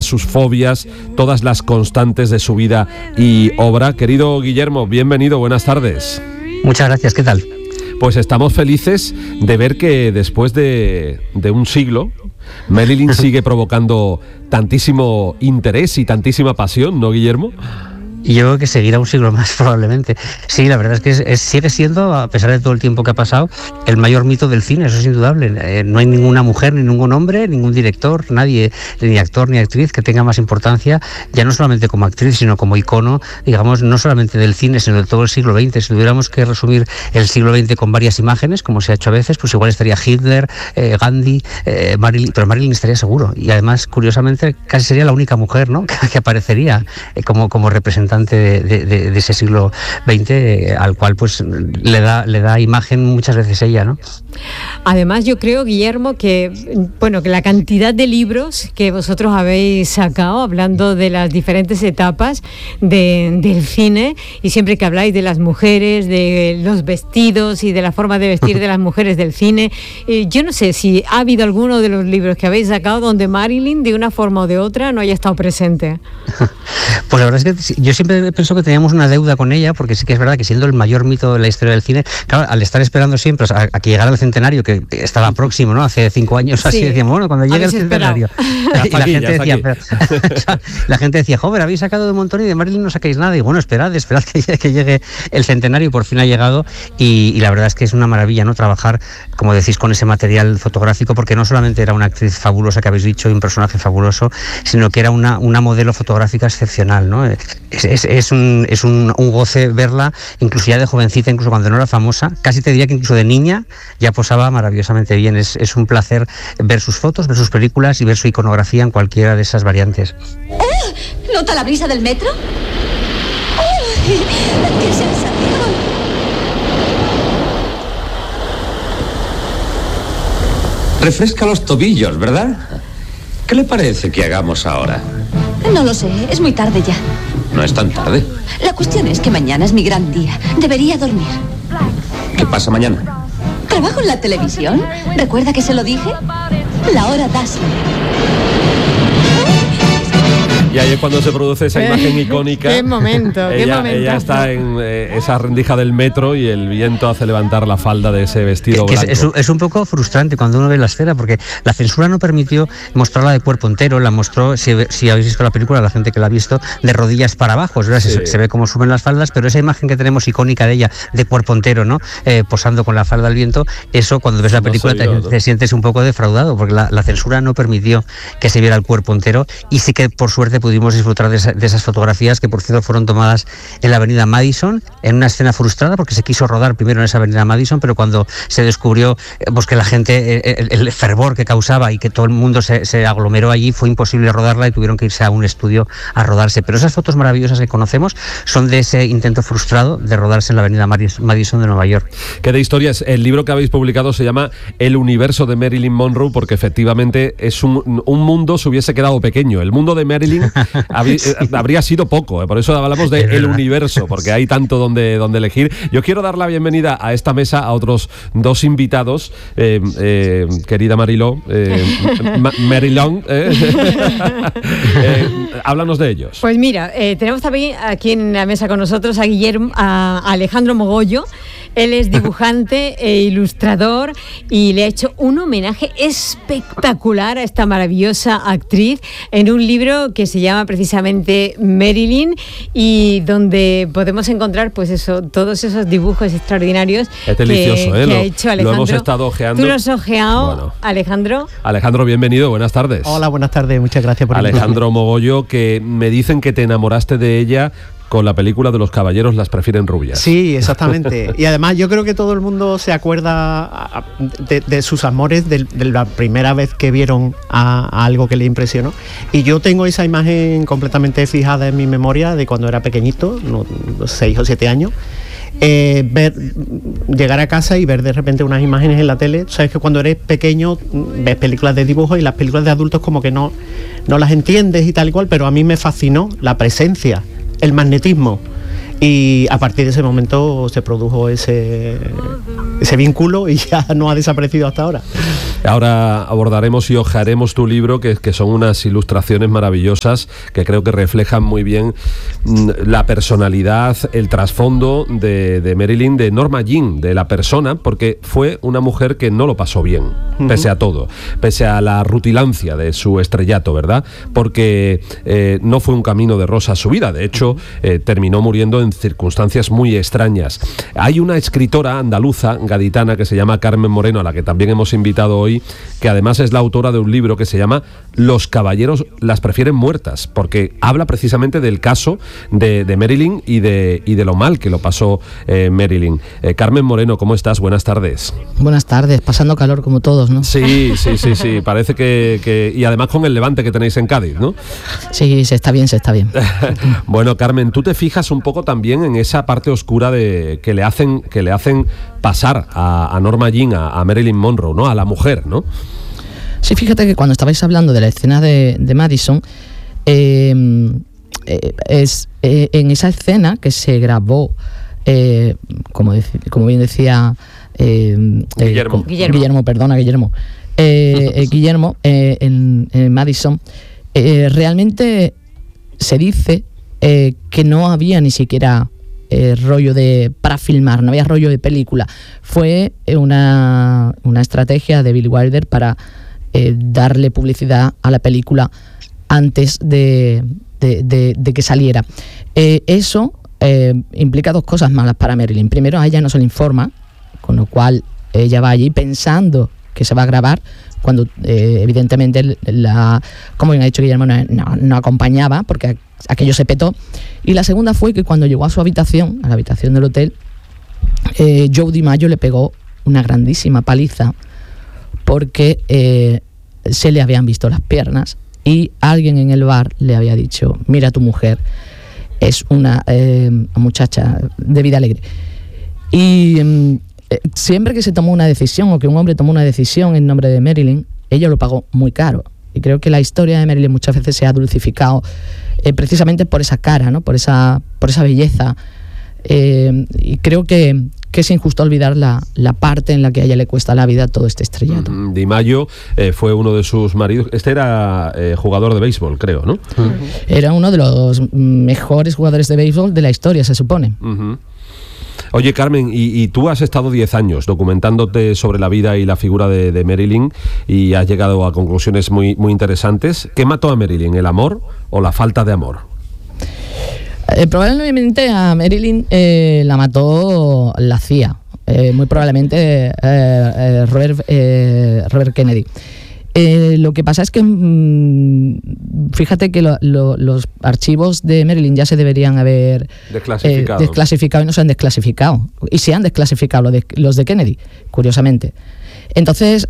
sus fobias, todas las constantes de su vida y obra. Querido Guillermo, bienvenido, buenas tardes. Muchas gracias, ¿qué tal? Pues estamos felices de ver que después de un siglo, Marilyn sigue provocando tantísimo interés y tantísima pasión, ¿no, Guillermo? Y yo creo que seguirá un siglo más probablemente. Sí, la verdad es que sigue siendo, a pesar de todo el tiempo que ha pasado, el mayor mito del cine, eso es indudable. No hay ninguna mujer, ni ningún hombre, ningún director, nadie, ni actor ni actriz que tenga más importancia, ya no solamente como actriz, sino como icono, digamos, no solamente del cine, sino de todo el siglo XX. Si tuviéramos que resumir el siglo XX con varias imágenes, como se ha hecho a veces, pues igual estaría Hitler, Gandhi, Marilyn, pero Marilyn estaría seguro. Y además, curiosamente, casi sería la única mujer, ¿no?, que aparecería como representante de ese siglo XX, al cual pues le da imagen muchas veces ella, ¿no? Además, yo creo, Guillermo, que la cantidad de libros que vosotros habéis sacado hablando de las diferentes etapas del cine, y siempre que habláis de las mujeres, de los vestidos y de la forma de vestir de las mujeres del cine, yo no sé si ha habido alguno de los libros que habéis sacado donde Marilyn, de una forma o de otra, no haya estado presente. Pues la verdad es que yo siempre pienso que teníamos una deuda con ella, porque sí que es verdad que siendo el mayor mito de la historia del cine, claro, al estar esperando siempre a que llegara el centenario, que estaba próximo, ¿no? Hace 5 años así, decíamos, bueno, cuando llegue el centenario. Y la gente decía, joder, habéis sacado de un montón y de Marilyn no sacáis nada. Y bueno, esperad que llegue el centenario, y por fin ha llegado. Y la verdad es que es una maravilla, ¿no?, trabajar, como decís, con ese material fotográfico, porque no solamente era una actriz fabulosa que habéis dicho y un personaje fabuloso, sino que era una modelo fotográfica excepcional, ¿no? Es un goce verla, incluso ya de jovencita, incluso cuando no era famosa, casi te diría que incluso de niña ya posaba maravillosamente bien. Es un placer ver sus fotos, ver sus películas y ver su iconografía en cualquiera de esas variantes. ¿Nota la brisa del metro? ¡Qué sensación! Refresca los tobillos, ¿verdad? ¿Qué le parece que hagamos ahora? No lo sé, es muy tarde ya. No es tan tarde. La cuestión es que mañana es mi gran día. Debería dormir. ¿Qué pasa mañana? ¿Trabajo en la televisión? ¿Recuerda que se lo dije? La hora Dazzler. Y ahí es cuando se produce esa imagen icónica. ¡Qué momento! Ella está en esa rendija del metro y el viento hace levantar la falda de ese vestido blanco. Es un poco frustrante cuando uno ve la escena, porque la censura no permitió mostrarla de cuerpo entero, la mostró, si habéis visto la película, la gente que la ha visto, de rodillas para abajo, ¿verdad? Sí. Se ve cómo suben las faldas, pero esa imagen que tenemos icónica de ella, de cuerpo entero, ¿no?, posando con la falda al viento, eso cuando ves la película te sientes un poco defraudado, porque la censura no permitió que se viera el cuerpo entero, y sí que por suerte pudimos disfrutar de esas fotografías, que por cierto fueron tomadas en la avenida Madison, en una escena frustrada porque se quiso rodar primero en esa avenida Madison, pero cuando se descubrió pues que la gente, el fervor que causaba y que todo el mundo se aglomeró allí, fue imposible rodarla y tuvieron que irse a un estudio a rodarse. Pero esas fotos maravillosas que conocemos son de ese intento frustrado de rodarse en la avenida Madison de Nueva York. ¿Qué de historias? El libro que habéis publicado se llama El universo de Marilyn Monroe, porque efectivamente es un mundo se hubiese quedado pequeño. El mundo de Marilyn habría sido poco, por eso hablamos de el universo, porque hay tanto donde elegir. Yo quiero dar la bienvenida a esta mesa a otros 2 invitados, querida Mariló, Marilón, háblanos de ellos. Pues mira, tenemos también aquí en la mesa con nosotros a Alejandro Mogollo. Él es dibujante e ilustrador y le ha hecho un homenaje espectacular a esta maravillosa actriz en un libro que se llama precisamente Marilyn, y donde podemos encontrar pues eso, todos esos dibujos extraordinarios. Es delicioso, que ha hecho Alejandro. Lo hemos estado ojeando. ¿Tú lo has ojeado, bueno. Alejandro? Alejandro, bienvenido, buenas tardes. Hola, buenas tardes, muchas gracias por invitarme. Alejandro Mogollo, que me dicen que te enamoraste de ella con la película de Los caballeros las prefieren rubias. Sí, exactamente. Y además yo creo que todo el mundo se acuerda de sus amores de la primera vez que vieron a algo que le impresionó. Y yo tengo esa imagen completamente fijada en mi memoria de cuando era pequeñito, 6 o 7 años. Llegar a casa y ver de repente unas imágenes en la tele. Sabes que cuando eres pequeño ves películas de dibujos y las películas de adultos como que no las entiendes y tal y cual, pero a mí me fascinó la presencia, el magnetismo, y a partir de ese momento se produjo ese vínculo y ya no ha desaparecido hasta ahora. Ahora abordaremos y hojearemos tu libro, que son unas ilustraciones maravillosas que creo que reflejan muy bien la personalidad, el trasfondo de Marilyn, de Norma Jean, de la persona, porque fue una mujer que no lo pasó bien, pese a todo, pese a la rutilancia de su estrellato, ¿verdad? Porque no fue un camino de rosas su vida, de hecho terminó muriendo en circunstancias muy extrañas. Hay una escritora andaluza, gaditana, que se llama Carmen Moreno, a la que también hemos invitado hoy, que además es la autora de un libro que se llama Los caballeros las prefieren muertas, porque habla precisamente del caso de Marilyn y de lo mal que lo pasó Marilyn. Carmen Moreno, ¿cómo estás? Buenas tardes. Buenas tardes, pasando calor como todos, ¿no? Sí, parece que... Y además con el levante que tenéis en Cádiz, ¿no? Sí, se está bien. Bueno, Carmen, tú te fijas un poco también en esa parte oscura que le hacen pasar a Norma Jean, a Marilyn Monroe, ¿no? A la mujer, ¿no? Sí, fíjate que cuando estabais hablando de la escena de Madison, en esa escena que se grabó, como bien decía Guillermo en Madison, realmente se dice que no había ni siquiera rollo para filmar, no había rollo de película. Fue una estrategia de Billy Wilder para darle publicidad a la película antes de que saliera. Eso implica dos cosas malas para Marilyn. Primero, a ella no se le informa, con lo cual ella va allí pensando que se va a grabar, cuando evidentemente como bien ha dicho Guillermo, no acompañaba, porque aquello se petó. Y la segunda fue que cuando llegó a su habitación, a la habitación del hotel, Joe DiMaggio le pegó una grandísima paliza, porque se le habían visto las piernas y alguien en el bar le había dicho: mira, tu mujer es una muchacha de vida alegre. Y siempre que se tomó una decisión, o que un hombre tomó una decisión en nombre de Marilyn, ella lo pagó muy caro. Y creo que la historia de Marilyn muchas veces se ha dulcificado precisamente por esa cara, ¿no? por esa belleza. Y creo que es injusto olvidar la parte en la que a ella le cuesta la vida todo este estrellato. DiMaggio fue uno de sus maridos. Este era jugador de béisbol, creo, ¿no? Era uno de los mejores jugadores de béisbol de la historia, se supone. Oye, Carmen, y tú has estado 10 años documentándote sobre la vida y la figura de Marilyn, y has llegado a conclusiones muy, muy interesantes. ¿Qué mató a Marilyn, el amor o la falta de amor? Probablemente a Marilyn la mató la CIA, muy probablemente Robert Kennedy. Lo que pasa es que fíjate que los archivos de Marilyn ya se deberían haber desclasificado y no se han desclasificado, y se han desclasificado los de Kennedy, curiosamente. Entonces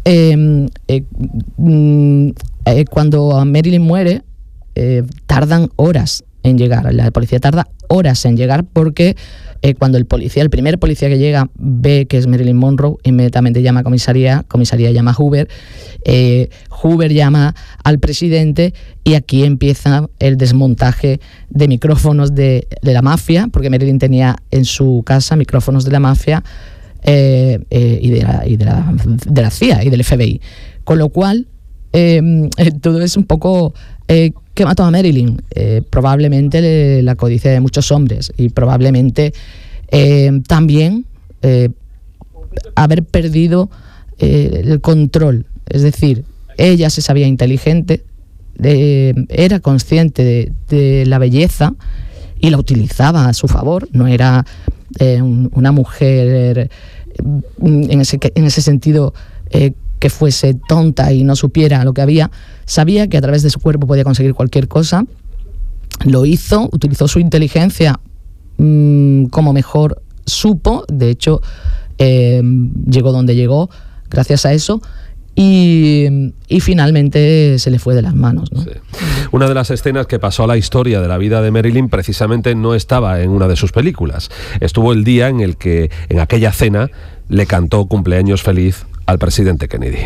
cuando Marilyn muere, tardan horas en llegar, la policía tarda horas en llegar, porque cuando el primer policía que llega ve que es Marilyn Monroe, inmediatamente llama a comisaría llama a Hoover, Hoover llama al presidente, y aquí empieza el desmontaje de micrófonos de la mafia, porque Marilyn tenía en su casa micrófonos de la mafia y de la CIA y del FBI, con lo cual todo es un poco ¿qué mató a Marilyn? Probablemente la codicia de muchos hombres, y probablemente también haber perdido el control. Es decir, ella se sabía inteligente, era consciente de la belleza y la utilizaba a su favor. No era una mujer en ese sentido que fuese tonta y no supiera lo que había. Sabía que a través de su cuerpo podía conseguir cualquier cosa. Lo hizo, utilizó su inteligencia como mejor supo. De hecho, llegó donde llegó gracias a eso. Y finalmente se le fue de las manos, ¿no? Sí. Una de las escenas que pasó a la historia de la vida de Marilyn precisamente no estaba en una de sus películas. Estuvo el día en el que, en aquella cena, le cantó cumpleaños feliz al presidente Kennedy.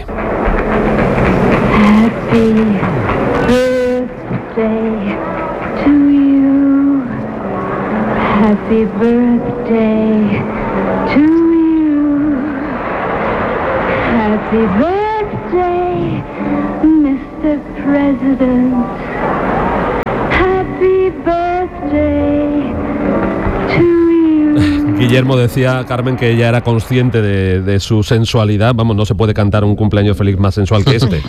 Happy birthday to you. Happy birthday to you. Happy birthday. birthday, Mr. President. Happy birthday to you. Guillermo decía, Carmen, que ella era consciente de su sensualidad. Vamos, no se puede cantar un cumpleaños feliz más sensual que este.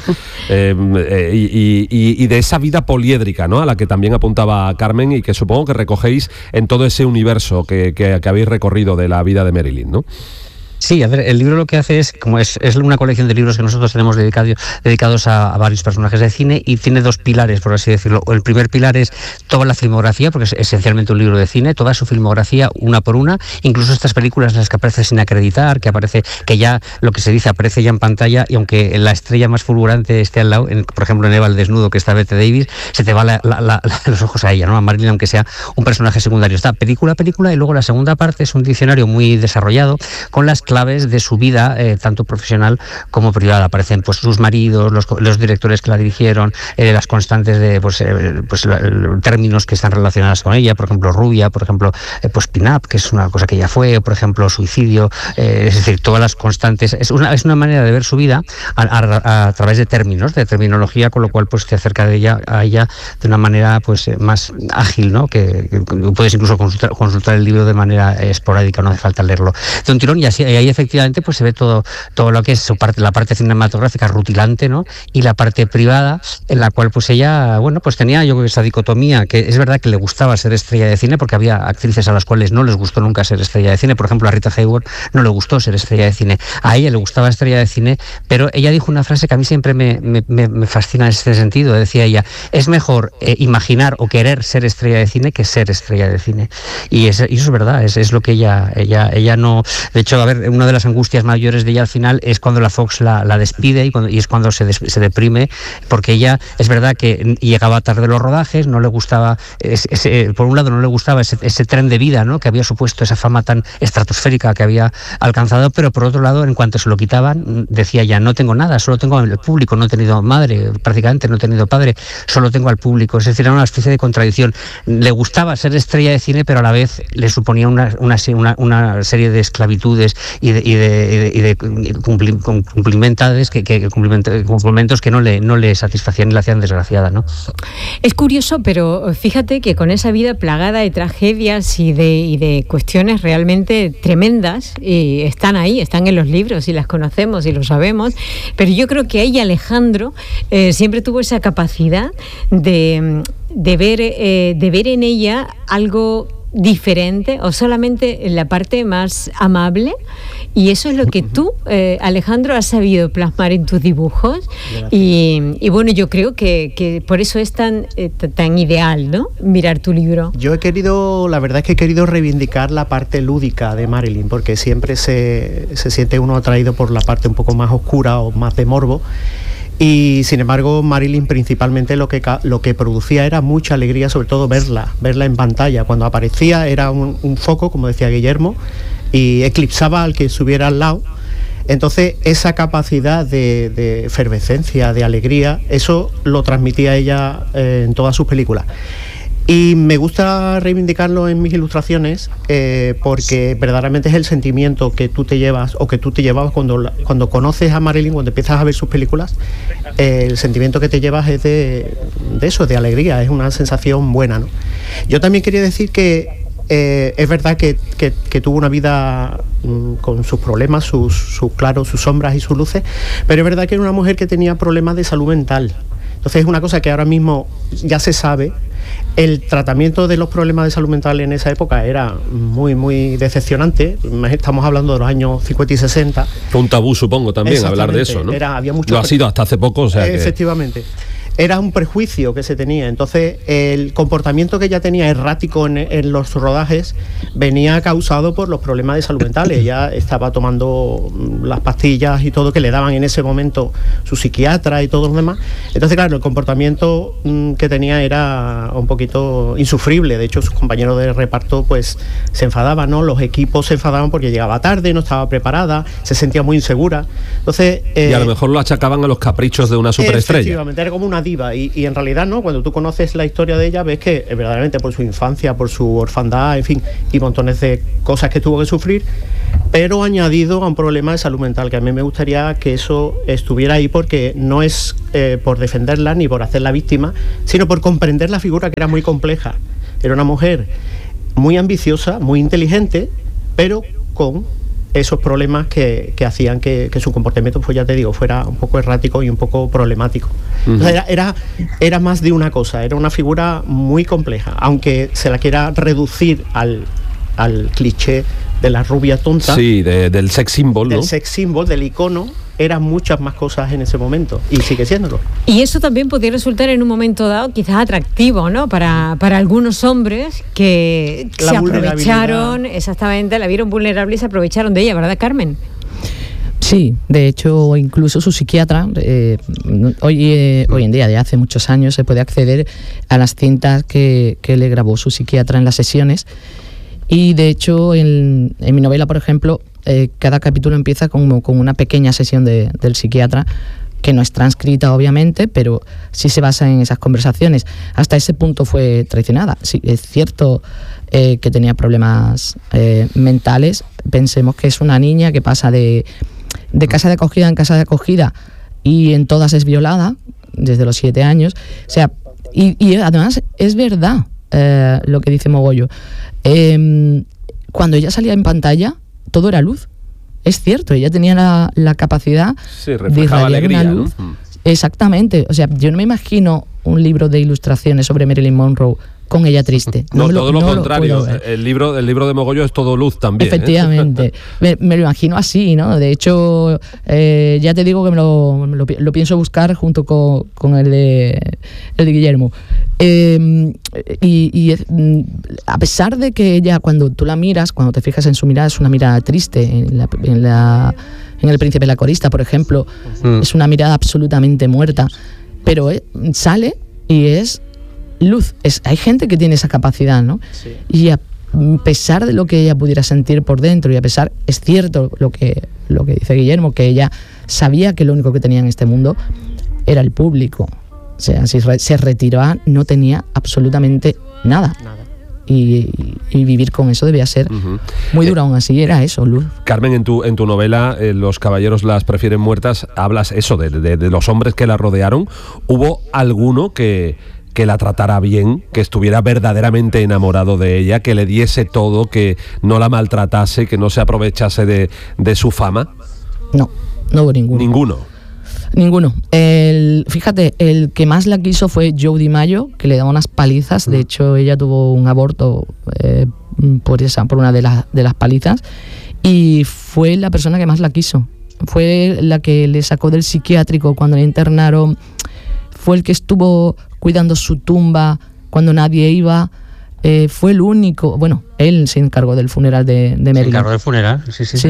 Y de esa vida poliédrica, ¿no?, a la que también apuntaba Carmen, y que supongo que recogéis en todo ese universo que habéis recorrido de la vida de Marilyn, ¿no? Sí, a ver, el libro lo que hace es, como es una colección de libros que nosotros tenemos dedicados a varios personajes de cine, y tiene dos pilares, por así decirlo. El primer pilar es toda la filmografía, porque es esencialmente un libro de cine, toda su filmografía una por una, incluso estas películas en las que aparece sin acreditar, que ya lo que se dice aparece ya en pantalla, y aunque la estrella más fulgurante esté al lado, por ejemplo en Eva el desnudo, que está Bette Davis, se te va los ojos a ella, ¿no?, a Marilyn, aunque sea un personaje secundario. Está película, y luego la segunda parte es un diccionario muy desarrollado con las claves de su vida, tanto profesional como privada. Aparecen pues sus maridos, los directores que la dirigieron, las constantes de términos que están relacionadas con ella, por ejemplo rubia, por ejemplo pues pin-up, que es una cosa que ella fue, por ejemplo suicidio, es decir, todas las constantes. Es una manera de ver su vida a través de términos, de terminología, con lo cual pues te acerca a ella de una manera pues más ágil, ¿no?, que puedes incluso consultar el libro de manera esporádica, no hace falta leerlo de un tirón, y así ahí efectivamente pues se ve todo lo que es la parte cinematográfica rutilante, ¿no?, y la parte privada, en la cual pues ella, bueno, pues tenía, yo creo que esa dicotomía, que es verdad que le gustaba ser estrella de cine, porque había actrices a las cuales no les gustó nunca ser estrella de cine. Por ejemplo, a Rita Hayworth no le gustó ser estrella de cine, a ella le gustaba estrella de cine, pero ella dijo una frase que a mí siempre me fascina en este sentido. Decía ella: es mejor imaginar o querer ser estrella de cine que ser estrella de cine. Y eso es verdad, es lo que ella no... De hecho, a ver, una de las angustias mayores de ella al final es cuando la Fox la despide, y es cuando se deprime, porque ella, es verdad que llegaba tarde a los rodajes, no le gustaba, por un lado no le gustaba ese tren de vida, ¿no?, que había supuesto esa fama tan estratosférica que había alcanzado, pero por otro lado, en cuanto se lo quitaban, decía ya: no tengo nada, solo tengo el público, no he tenido madre, prácticamente no he tenido padre, solo tengo al público. Es decir, era una especie de contradicción. Le gustaba ser estrella de cine, pero a la vez le suponía una serie de esclavitudes y de cumplimentos que no le satisfacían y la hacían desgraciada, ¿no? Es curioso, pero fíjate que con esa vida plagada de tragedias y de cuestiones realmente tremendas, y están ahí, están en los libros y las conocemos y lo sabemos, pero yo creo que ella, Alejandro, siempre tuvo esa capacidad de ver en ella algo diferente, o solamente en la parte más amable, y eso es lo que tú, Alejandro, has sabido plasmar en tus dibujos. Y bueno, yo creo que por eso es tan ideal, ¿no?, mirar tu libro. La verdad es que he querido reivindicar la parte lúdica de Marilyn, porque siempre se siente uno atraído por la parte un poco más oscura o más de morbo. Y sin embargo, Marilyn principalmente lo que producía era mucha alegría, sobre todo verla en pantalla. Cuando aparecía era un foco, como decía Guillermo, y eclipsaba al que estuviera al lado. Entonces esa capacidad de efervescencia, de alegría, eso lo transmitía ella en todas sus películas. Y me gusta reivindicarlo en mis ilustraciones, porque verdaderamente es el sentimiento que tú te llevas, o que tú te llevabas cuando conoces a Marilyn, cuando empiezas a ver sus películas. El sentimiento que te llevas es de eso, de alegría, es una sensación buena, ¿no? Yo también quería decir que es verdad que tuvo una vida con sus problemas, sus claros, sus sombras y sus luces, pero es verdad que era una mujer que tenía problemas de salud mental. Entonces es una cosa que ahora mismo ya se sabe. El tratamiento de los problemas de salud mental en esa época era muy, muy decepcionante. Estamos hablando de los años 50 y 60. Fue un tabú, supongo, también hablar de eso, ¿no? Había mucho Lo ha sido hasta hace poco, o sea efectivamente. Era un prejuicio que se tenía. Entonces el comportamiento que ella tenía errático en los rodajes venía causado por los problemas de salud mental. Ella estaba tomando las pastillas y todo que le daban en ese momento su psiquiatra y todo lo demás. Entonces, claro, el comportamiento que tenía era un poquito insufrible. De hecho, sus compañeros de reparto pues se enfadaban, ¿no? Los equipos se enfadaban porque llegaba tarde, no estaba preparada, se sentía muy insegura. Entonces, y a lo mejor lo achacaban a los caprichos de una superestrella. Efectivamente, era como una diva, y en realidad no, cuando tú conoces la historia de ella ves que verdaderamente por su infancia, por su orfandad, en fin, y montones de cosas que tuvo que sufrir, pero añadido a un problema de salud mental, que a mí me gustaría que eso estuviera ahí, porque no es por defenderla ni por hacerla víctima, sino por comprender la figura, que era muy compleja. Era una mujer muy ambiciosa, muy inteligente, pero con esos problemas que hacían que su comportamiento, pues ya te digo, fuera un poco errático y un poco problemático. Uh-huh. O sea, era más de una cosa, era una figura muy compleja, aunque se la quiera reducir al cliché de la rubia tonta. Sí, del sex symbol, ¿no? Del sex symbol, del icono. Eran muchas más cosas en ese momento, y sigue siéndolo. Y eso también podría resultar en un momento dado quizás atractivo, ¿no? Para algunos hombres que se aprovecharon, exactamente, la vieron vulnerable y se aprovecharon de ella, ¿verdad, Carmen? Sí, de hecho, incluso su psiquiatra, hoy en día, de hace muchos años, se puede acceder a las cintas que le grabó su psiquiatra en las sesiones. Y de hecho, en mi novela, por ejemplo, cada capítulo empieza con una pequeña sesión del psiquiatra, que no es transcrita, obviamente, pero sí se basa en esas conversaciones. Hasta ese punto fue traicionada. Sí, es cierto que tenía problemas mentales. Pensemos que es una niña que pasa de casa de acogida en casa de acogida, y en todas es violada desde los 7 años. O sea, y además es verdad lo que dice Mogollo. Cuando ella salía en pantalla, todo era luz. Es cierto, ella tenía la capacidad de irradiar alegría, una luz. ¿No? Exactamente. O sea, yo no me imagino un libro de ilustraciones sobre Marilyn Monroe con ella triste. No, todo lo contrario. El libro de Mogollo es todo luz también. Efectivamente. Me lo imagino así, ¿no? De hecho, ya te digo que lo pienso buscar junto con el de Guillermo. A pesar de que ella, cuando tú la miras, cuando te fijas en su mirada, es una mirada triste. En El príncipe y la corista, por ejemplo, es una mirada absolutamente muerta. Pero sale y es luz. Hay gente que tiene esa capacidad, ¿no? Sí. Y a pesar de lo que ella pudiera sentir por dentro, y a pesar, es cierto lo que dice Guillermo, que ella sabía que lo único que tenía en este mundo era el público. O sea, si se retiraba, no tenía absolutamente nada. Y vivir con eso debía ser muy duro. Aún así era eso, luz. Carmen, en tu novela Los caballeros las prefieren muertas, hablas eso de los hombres que la rodearon. ¿Hubo alguno que la tratara bien, que estuviera verdaderamente enamorado de ella, que le diese todo, que no la maltratase, que no se aprovechase de su fama? No hubo ninguno. Ninguno. Fíjate, el que más la quiso fue Joe DiMaggio, que le daba unas palizas. De hecho, ella tuvo un aborto por una de las palizas, y fue la persona que más la quiso. Fue la que le sacó del psiquiátrico cuando la internaron. Fue el que estuvo cuidando su tumba cuando nadie iba. Fue el único. Bueno, él se encargó del funeral de Marilyn. Se encargó del funeral, sí.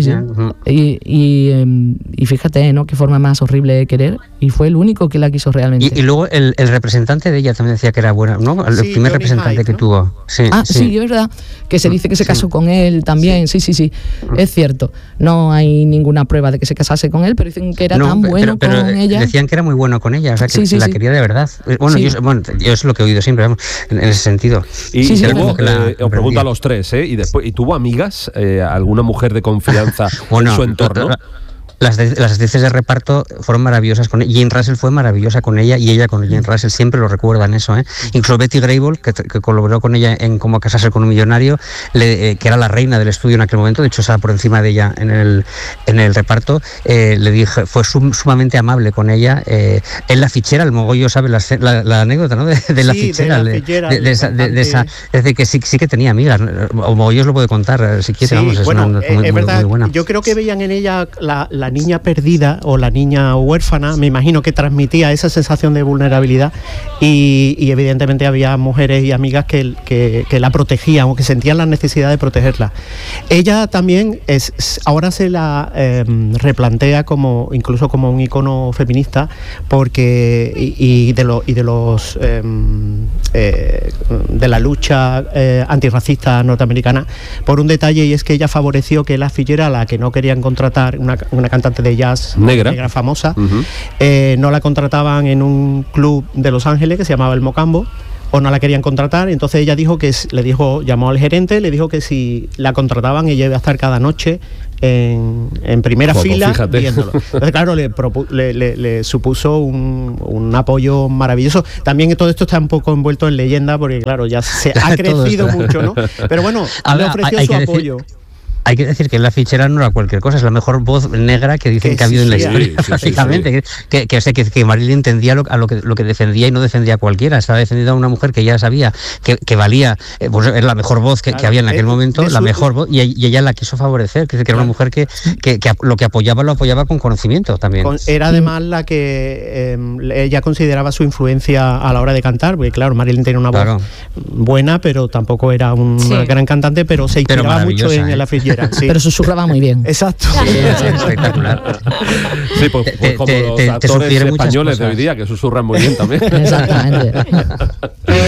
Y fíjate, ¿no? Qué forma más horrible de querer. Y fue el único que la quiso realmente. Y luego el representante de ella también decía que era buena, ¿no? El primer representante que tuvo. Sí, es verdad. Que se dice que se casó con él también. Sí. Es cierto. No hay ninguna prueba de que se casase con él, pero dicen que era tan bueno pero con ella. Decían que era muy bueno con ella, o sea, que la quería de verdad. Bueno, yo es lo que he oído siempre, en ese sentido. Os pregunto a los tres, ¿y tuvo amigas? ¿Alguna mujer de confianza en su entorno? Las actrices de reparto fueron maravillosas con ella. Jane Russell fue maravillosa con ella, y ella con Jane Russell, siempre lo recuerdan eso, Incluso Betty Grable, que colaboró con ella en Cómo casarse con un millonario, que era la reina del estudio en aquel momento, de hecho estaba por encima de ella en el reparto, le dije, fue sumamente amable con ella. En La fichera, el Mogollo sabe la anécdota, ¿no? De la fichera, de esa, es decir, que sí que tenía amigas, o Mogollo os lo puede contar si quiere, sí, es verdad, muy buena. Yo creo que veían en ella la niña perdida o la niña huérfana. Me imagino que transmitía esa sensación de vulnerabilidad, y evidentemente había mujeres y amigas que la protegían, o que sentían la necesidad de protegerla. Ella también ahora se la replantea incluso como un icono feminista, porque de la lucha antirracista norteamericana, por un detalle, y es que ella favoreció que la Figuera, a la que no querían contratar, una cantante de jazz negra famosa. No la contrataban en un club de Los Ángeles que se llamaba El Mocambo, o no la querían contratar, entonces ella dijo que llamó al gerente, le dijo que si la contrataban ella iba a estar cada noche en primera fila viéndolo. Entonces claro, le supuso un apoyo maravilloso. También todo esto está un poco envuelto en leyenda porque claro, ya se ha crecido mucho, ¿no? Pero bueno, le ofreció su apoyo. Hay que decir que La Fichera no era cualquier cosa, es la mejor voz negra que dicen que ha habido en la historia, básicamente. Que Marilyn entendía lo que defendía y no defendía a cualquiera. Estaba defendiendo a una mujer que ya sabía que valía, pues era la mejor voz que había en aquel momento, la mejor voz, y ella la quiso favorecer, que era una mujer que lo que apoyaba lo apoyaba con conocimiento también. Era además la que ella consideraba su influencia a la hora de cantar, porque claro, Marilyn tenía una voz buena, pero tampoco era una gran cantante, pero se inspiraba mucho en La Fichera. Sí. Pero susurraba muy bien. Exacto. Sí, espectacular. Sí, pues como los actores españoles de hoy día, que susurran muy bien también. Exactamente.